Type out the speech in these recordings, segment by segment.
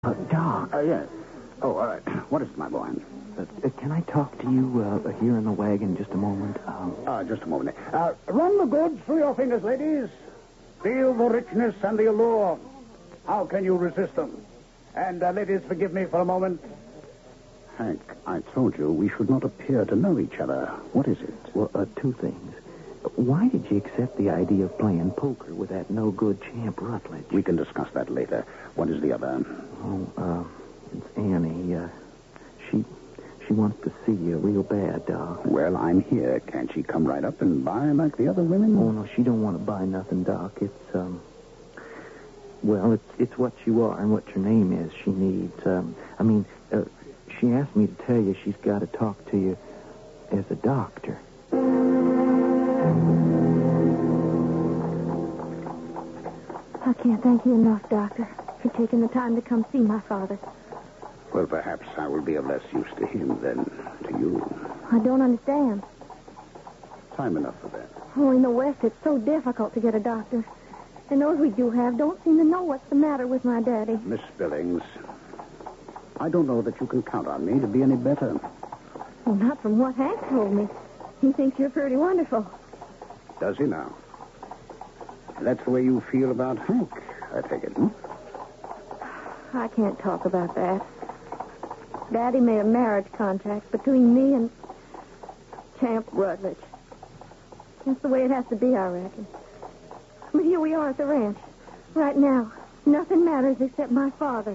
Doc. Yes. Oh, all right. What is it, my boy? Can I talk to you here in the wagon just a moment? Just a moment. Run the goods through your fingers, ladies. Feel the richness and the allure. How can you resist them? And, ladies, forgive me for a moment. Hank, I told you we should not appear to know each other. What is it? Well, two things. Why did you accept the idea of playing poker with that no-good champ Rutledge? We can discuss that later. What is the other? It's Annie. She wants to see you real bad, Doc. Well, I'm here. Can't she come right up and buy like the other women? Oh, no, she don't want to buy nothing, Doc. It's what you are and what your name is she needs. She asked me to tell you she's got to talk to you as a doctor. I can't thank you enough, Doctor, for taking the time to come see my father. Well, perhaps I will be of less use to him than to you. I don't understand. Time enough for that. Oh, in the West, it's so difficult to get a doctor. And those we do have don't seem to know what's the matter with my daddy. Miss Billings, I don't know that you can count on me to be any better. Well, not from what Hank told me. He thinks you're pretty wonderful. Does he now? That's the way you feel about Hank, I take it, hmm? I can't talk about that. Daddy made a marriage contract between me and Champ Rutledge. That's the way it has to be, I reckon. But here we are at the ranch. Right now, nothing matters except my father.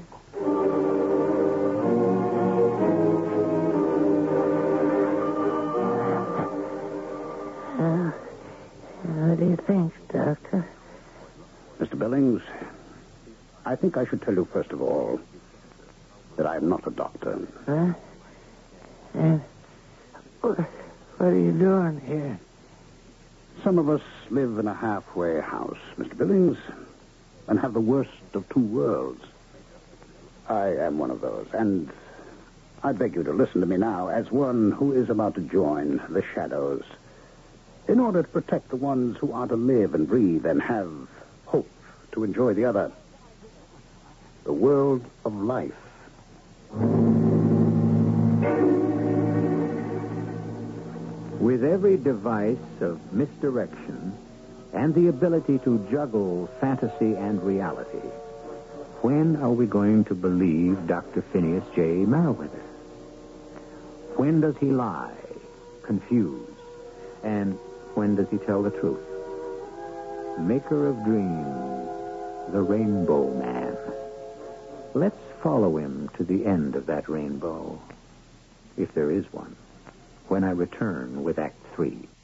What do you think, Doctor? Mr. Billings, I think I should tell you, first of all, that I am not a doctor. Huh? What are you doing here? Some of us live in a halfway house, Mr. Billings, and have the worst of two worlds. I am one of those, and I beg you to listen to me now as one who is about to join the shadows in order to protect the ones who are to live and breathe and have hope to enjoy the other. The world of life. With every device of misdirection and the ability to juggle fantasy and reality, when are we going to believe Dr. Phineas J. Merriweather? When does he lie, confuse, and when does he tell the truth? Maker of dreams, the Rainbow Man. Let's follow him to the end of that rainbow, if there is one, when I return with Act 3.